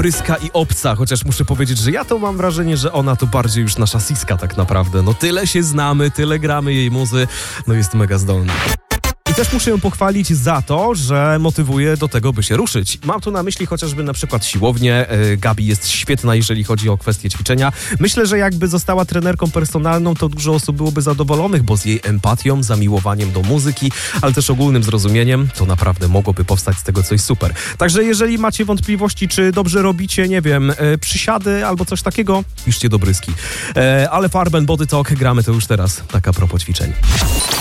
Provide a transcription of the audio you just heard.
Bryska i Obca, chociaż muszę powiedzieć, że ja to mam wrażenie, że ona to bardziej już nasza Siska tak naprawdę. No tyle się znamy, tyle gramy jej muzy, no jest mega zdolna. I też muszę ją pochwalić za to, że motywuje do tego, by się ruszyć. Mam tu na myśli chociażby na przykład siłownię. Gabi jest świetna, jeżeli chodzi o kwestie ćwiczenia. Myślę, że jakby została trenerką personalną, to dużo osób byłoby zadowolonych, bo z jej empatią, zamiłowaniem do muzyki, ale też ogólnym zrozumieniem, to naprawdę mogłoby powstać z tego coś super. Także jeżeli macie wątpliwości, czy dobrze robicie, nie wiem, przysiady albo coś takiego, piszcie do Bryski. Ale Farben Body Talk gramy to już teraz. Tak a propos ćwiczeń.